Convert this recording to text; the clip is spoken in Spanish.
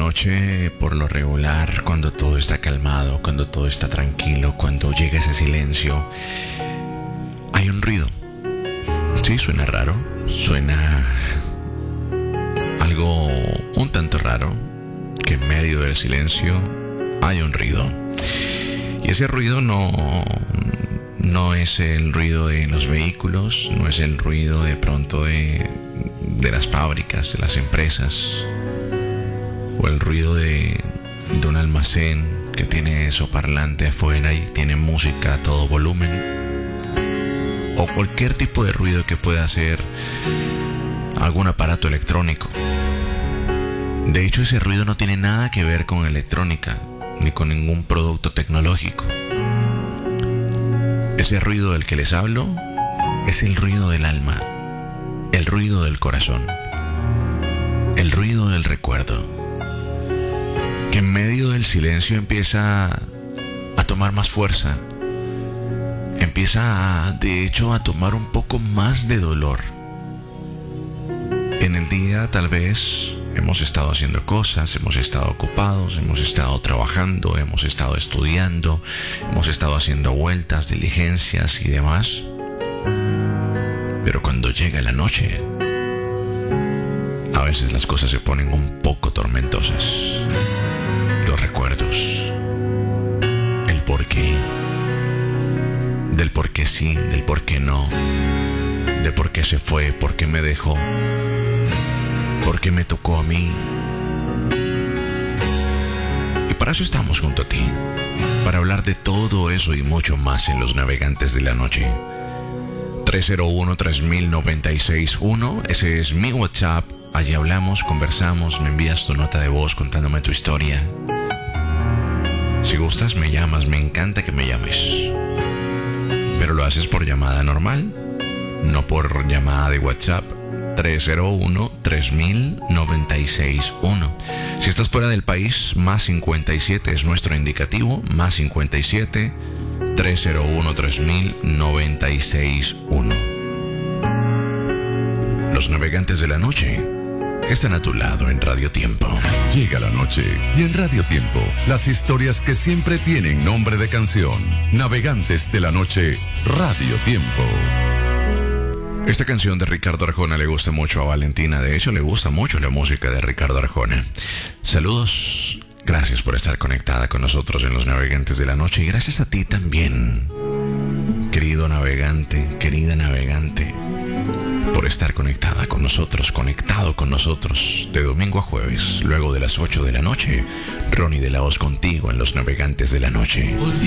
noche, por lo regular, cuando todo está calmado, cuando todo está tranquilo, cuando llega ese silencio, hay un ruido. Sí, suena raro, suena algo un tanto raro, que en medio del silencio hay un ruido. Y ese ruido no es el ruido de los vehículos, no es el ruido de pronto de las fábricas, de las empresas, o el ruido de un almacén que tiene eso parlante afuera y tiene música a todo volumen, o cualquier tipo de ruido que pueda hacer algún aparato electrónico. De hecho, ese ruido no tiene nada que ver con electrónica ni con ningún producto tecnológico. Ese ruido del que les hablo es el ruido del alma, el ruido del corazón, el ruido del recuerdo, que en medio del silencio empieza a tomar más fuerza, empieza de hecho a tomar un poco más de dolor. En el día tal vez hemos estado haciendo cosas, hemos estado ocupados, hemos estado trabajando, hemos estado estudiando, hemos estado haciendo vueltas, diligencias y demás. Pero cuando llega la noche, a veces las cosas se ponen un poco tormentosas. Los recuerdos, el porqué, del por qué sí, del por qué no, de por qué se fue, por qué me dejó, por qué me tocó a mí. Y para eso estamos junto a ti, para hablar de todo eso y mucho más en Los Navegantes de la Noche. 301-3000-961, ese es mi WhatsApp. Allí hablamos, conversamos, me envías tu nota de voz contándome tu historia. Si gustas me llamas, me encanta que me llames, pero lo haces por llamada normal, no por llamada de WhatsApp. 301-3000-961. Si estás fuera del país, más 57 es nuestro indicativo, más 57 301-3000-961. Los Navegantes de la Noche están a tu lado en Radio Tiempo. Llega la noche y en Radio Tiempo, las historias que siempre tienen nombre de canción. Navegantes de la Noche, Radio Tiempo. Esta canción de Ricardo Arjona le gusta mucho a Valentina. De hecho, le gusta mucho la música de Ricardo Arjona. Saludos, gracias por estar conectada con nosotros en Los Navegantes de la Noche. Y gracias a ti también, querido navegante, querida navegante, por estar conectada con nosotros, conectado con nosotros de domingo a jueves, luego de las 8 de la noche. Ronnie de la Hoz contigo en Los Navegantes de la Noche.